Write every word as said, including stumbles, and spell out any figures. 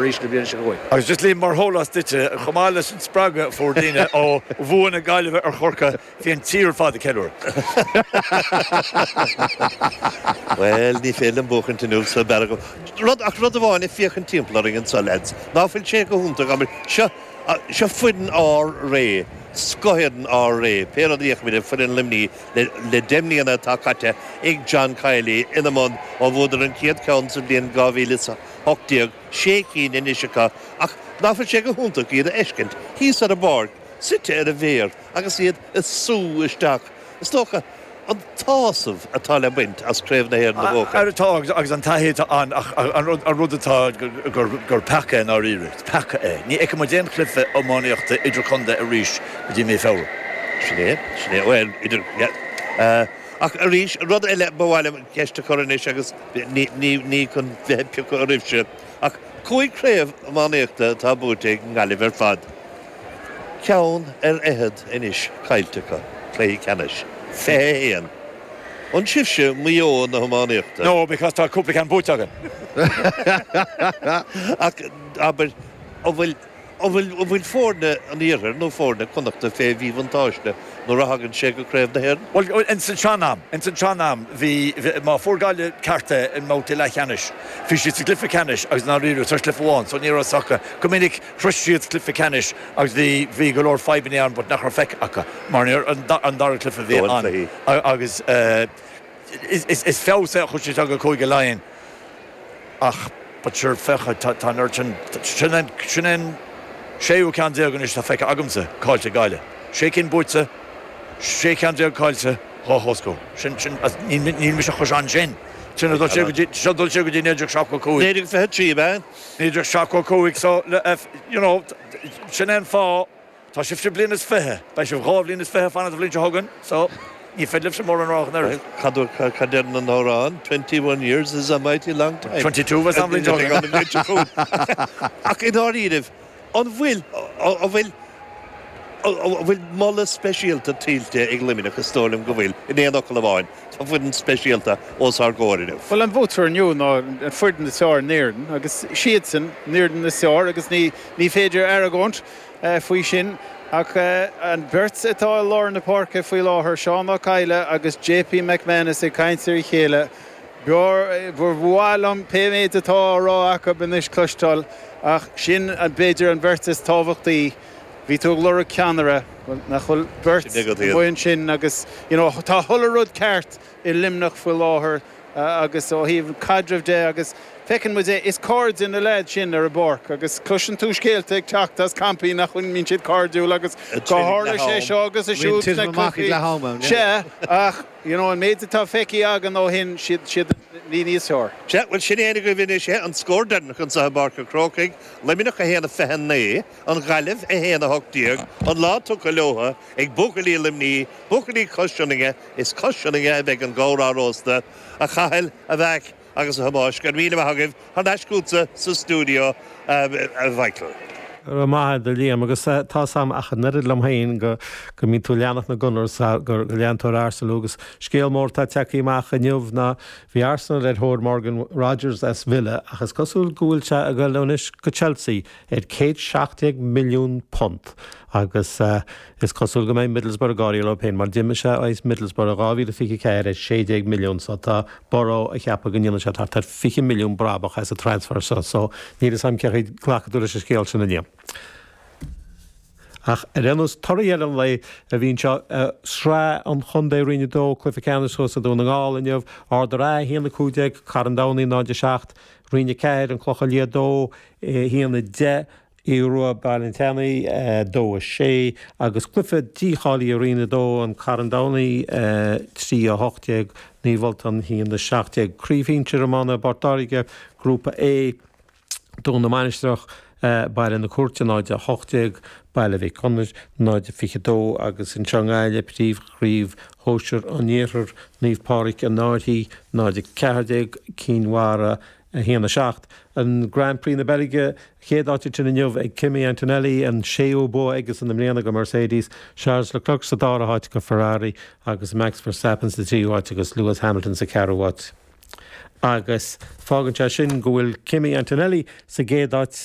ríis go bíon se goil. Agus just líon mar hólas duite chomáile sin spraga fór daine ó bhuana gaiileh ar chorca hí an tír fád ceúir. Well, ní féil an bóchan tú sa berg. Rud ach rud a bháin i fiochan timplaring an sa leds. Ná féil sé go húnta gamir se se fuidan á ré. Scoidan á ré, péad díoch mi fuidan limní le demníanana tá caite ag John Kiley ina món ó bhúdar an ciad count sa blion gáhílis hochtíag sé cín in isicha ach ná féil sé go húnta iad a eiscint. Hís ar a borg, site ar a bhéir agus iad is sú isteach. Is tócha an tásamh atá le buint as créimh na héir na bócha. Ar atá agus an tahéad an an rud atá gur pecha an áíirecht. Pecha é. Ní ag mar déan clifa ómáíochta idir chunda a ríis go dtí mé fáil. Sinné, sinné, well, idir, yeah. Ach a ríis, rud eile bhhaile ceiste choranéis agus ní chun bheitpiú go rifse. Ach chuig créimh ómáíochta tá búte an galibh ar fad. Ceann ar ehad inis cailtecha, clé canis. Féan. An sifse mío na homáíochta. No, because tá cúpla can bút agan. Ach, aber, ó bhfuil ó bhfuil fórne an íothar nó fórne connachta fé bhí vantáiste nó rathgann sé go créimh na héir? Well, in San Seanam, in San Seanam, hí má fórgáile carta in máta le cheannis. Fí siad sa glyfa ceannis agus ná riú tar glyfa bháin, so níor sacha. Go minic chruisiad glyfa ceannis agus bhí bhí go leor faiban an, but nach ar feic acha. Mar níor an dar glyfa bhí an. Agus is fésa chuisiad aga cúige láin. Ach, but sure fecha tá nurchan sinan séú cean déagan is tá feice agamsa cáilte gaile. Sé cin búte, sé cean déag cáilte thóthoscó. Sin sin níl mis a chusáin sin. Sinna dul sé go dtí néidir seach go cúig. Néidir fé trí ben? Néidir seach go cúig, so, you know, sin an fá, tá sifte blianas fithe. Bei sibh gá blianas fithe fanna a bblinte hagan, so ní fed lifse mór an rách nir. Cadú caderna an órán, twenty-one years is a mighty long time. twenty-two was an bblinte hagan. Ach in áíirih, an bhfuil a bhfuil bhfuil molla speisialta tíilte ag limine go stólim go bhfuil in éanaach le bháin. Tá bhfuil speisialta os ar gáirineh. Well, an bhótar nniu ná an fuidan na seár néirden, agus siad san néirden na seár, agus ní féidir ar a gcónt faoi sin, ach an bhirt atá lár na páirce faoi láthair Seán Kiley agus J P McManus ag caintear chéile. Bhor bhháil an péméid atá rá acha benis clustal, ach sin an beidir an bhirt is tábhachtaí hí tú glóra ceanara nach chuil bhirt bhain sin agus tá thula rud ceart i limnach faoi láthair agus ó híomh cadrih dé agus fecinn mu é is cards in the lead sin ar a borc agus cushion tú scéalte ag teachtas campaí nach chuin mín siad cardú agus go hála sé seo agus a siút na clufií sé ach an méid atá feici agan ó hin siad siad ní níos seoir. Sé bhfuil sin éana go bhíine sé an scór chun sa barca crocaig leminach a héana fehan né an ghaileh a héana hochtíag an lá tú go leotha ag buchalí limní buchalí cosisiúninge is cosisiúninge a bheith an gárárósta a chail a bheith agus a hamáis gan míle hagah an eiscúta sa stúdio a bhaicil. Ar maithe de líam agus tá sam a nerid lom hain go go mín tú leannach na gunnar gur leantóir Arsenal agus scéal mór tá teí amach a nniuh na bhí Arsenal le thóir Morgan Rogers as Villa agus cosúil gúilte a go lenis go Chelsea ar céad seachtag milliún pont agus is cosúil go mé Middlesbrough gáí le pein mar diime se éis Middlesbrough gáhí a fiche céir sédéag milliún so tá boró a cheappa go nniuine se tar tar fiche milliún brabach as a transfer so so ní is sam ceir clachaúla sé scéal sin na níam. Ach ar enús toréan lei a bhín seo srá an chundé riine dó clufa ceannas a dún an gáil inniuh ardar a híanana cúdeag car an dánaí náide seacht riine ceir an clocha líad dó híanana de euro Balintani dó a sé agus clufa díáí a riine dó an car an dánaí trí a hochtéag níhalt an híanana seachteag críomhíntir ammána bartáige grúpa é dún na manisteach baile na cuairte náide a hochtéag baile bhí conis náide fiche dó agus in teangáile príomh chríomh hóisiir an níothar níomhpáric a náirthaí náide ceardéag cínhara a héana seacht. An Grand Prix na Bellige chéadáte sin inniuh ag Kimi Antonelli an séú bó agus an mléana go Mercedes, Charles Leclerc sa dára háite go Ferrari agus Max Verstappen sa tríúháite agus Lewis Hamilton sa cearúháit. Agus fágann sin go bhfuil Kimi Antonelli sa géadáit